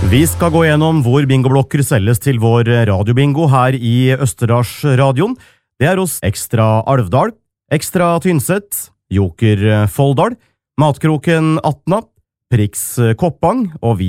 Vi skal gå gjennom hvor bingoblokker selges til vår radiobingo her i Østerdalsradioen. Det hos Ekstra Alvdal, Ekstra Tynset, Joker Folldal, Matkroken Atna, Prix Koppang og vi